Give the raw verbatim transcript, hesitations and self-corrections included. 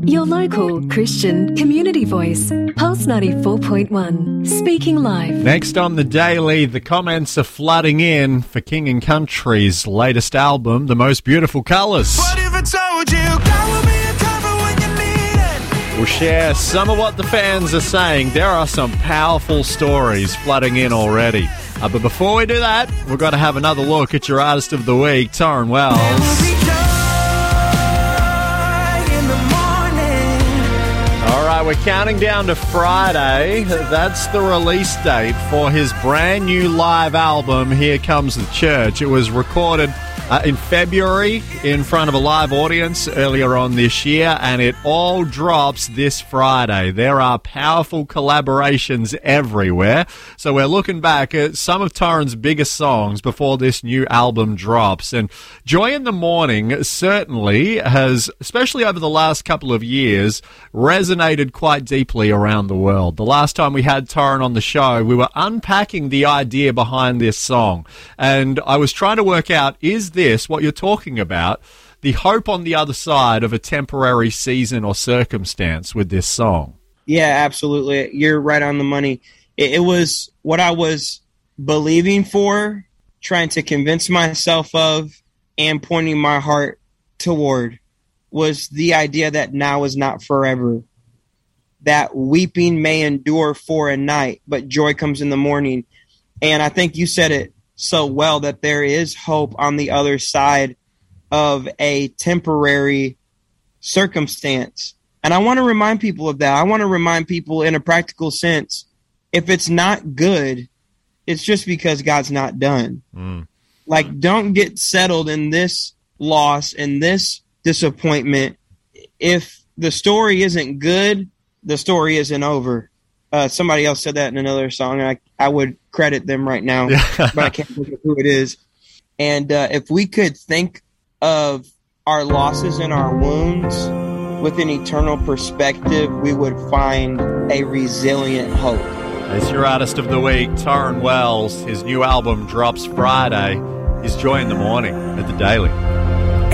Your local Christian community voice, Pulse ninety-four point one, speaking live. Next on The Daily, the comments are flooding in for King and Country's latest album, The Most Beautiful Colours. What if I told you God will be a cover when you need it? We'll share some of what the fans are saying. There are some powerful stories flooding in already. Uh, but before we do that, we've got to have another look at your Artist of the Week, Torrin Wells. We're counting down to Friday. That's the release date for his brand new live album, Here Comes the Church. It was recorded uh, in February in front of a live audience earlier on this year, and it all drops this Friday. There are powerful collaborations everywhere. So we're looking back at some of Torrin's biggest songs before this new album drops. And Joy in the Morning certainly has, especially over the last couple of years, resonated quite deeply around the world. The last time we had Torrin on the show, we were unpacking the idea behind this song. And I was trying to work out, is this what you're talking about? The hope on the other side of a temporary season or circumstance with this song? Yeah, absolutely. You're right on the money. It, it was what I was believing for, trying to convince myself of, and pointing my heart toward, was the idea that now is not forever. That weeping may endure for a night, but joy comes in the morning. And I think you said it so well, that there is hope on the other side of a temporary circumstance. And I want to remind people of that. I want to remind people in a practical sense, if it's not good, it's just because God's not done. Mm. Like, don't get settled in this loss and this disappointment. If the story isn't good, the story isn't over. Uh, somebody else said that in another song, and I, I would credit them right now, but I can't think of who it is. And uh, if we could think of our losses and our wounds with an eternal perspective, we would find a resilient hope. It's your Artist of the Week, Torrin Wells. His new album drops Friday. His Joy in the Morning at The Daily.